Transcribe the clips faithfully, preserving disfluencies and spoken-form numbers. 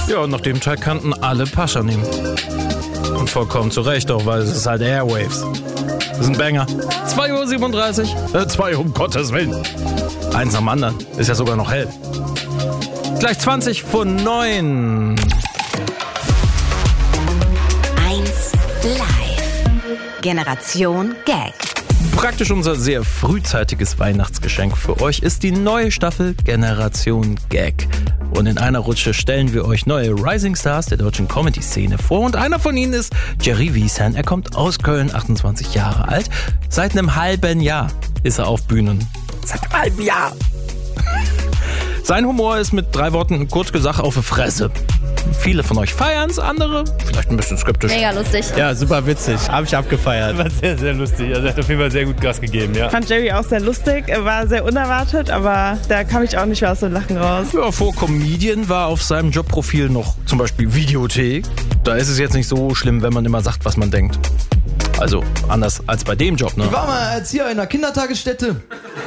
Ja, und nach dem Track kannten alle Pascha nehmen. Und vollkommen zu Recht auch, weil es ist halt Airwaves. Das ist ein Banger. zwei Uhr siebenunddreißig. Äh, zwei um Gottes Willen. Eins am anderen. Ist ja sogar noch hell. Gleich zwanzig vor neun. eins live. Generation Gag. Praktisch unser sehr frühzeitiges Weihnachtsgeschenk für euch ist die neue Staffel Generation Gag. Und in einer Rutsche stellen wir euch neue Rising Stars der deutschen Comedy-Szene vor. Und einer von ihnen ist Jerry Wiesern. Er kommt aus Köln, achtundzwanzig Jahre alt. Seit einem halben Jahr ist er auf Bühnen. Seit einem halben Jahr. Sein Humor ist mit drei Worten kurz gesagt auf die Fresse. Viele von euch feiern es, andere vielleicht ein bisschen skeptisch. Mega lustig. Ja, super witzig. Habe ich abgefeiert. War sehr, sehr lustig. Also er hat auf jeden Fall sehr gut Gas gegeben, ja. Ich fand Jerry auch sehr lustig. Er war sehr unerwartet, aber da kam ich auch nicht mehr aus dem Lachen raus. Ja, vor Comedian war auf seinem Jobprofil noch zum Beispiel Videothek. Da ist es jetzt nicht so schlimm, wenn man immer sagt, was man denkt. Also anders als bei dem Job, ne? Ich war mal Erzieher in einer Kindertagesstätte.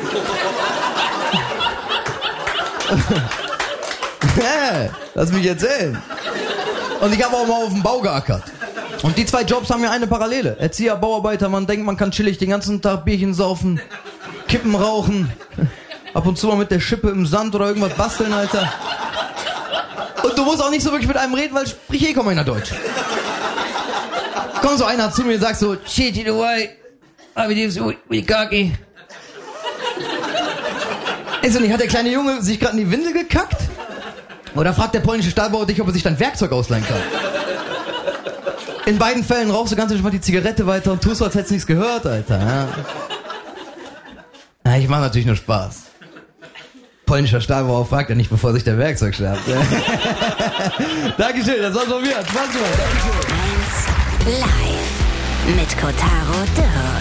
Hä? Lass mich erzählen. Und ich habe auch mal auf dem Bau geackert. Und die zwei Jobs haben ja eine Parallele. Erzieher, Bauarbeiter, man denkt, man kann chillig den ganzen Tag Bierchen saufen, Kippen rauchen, ab und zu mal mit der Schippe im Sand oder irgendwas basteln, Alter. Und du musst auch nicht so wirklich mit einem reden, weil sprich eh kaum einer Deutsch. Kommt so einer zu mir und sagt so, shit, you know why? I believe so, we cocky. Ist und nicht, hat der kleine Junge sich gerade in die Windel gekackt? Oder fragt der polnische Stahlbauer dich, ob er sich dein Werkzeug ausleihen kann? In beiden Fällen rauchst du ganz entspannt die Zigarette weiter und tust so, als hättest du nichts gehört, Alter. Ja. Na, ich mach natürlich nur Spaß. Polnischer Stahlbauer fragt ja nicht, bevor sich der Werkzeug schnappt. Dankeschön, das war's von mir. zwanzig Uhr. Dankeschön. eins live mit Kotaro Dürr.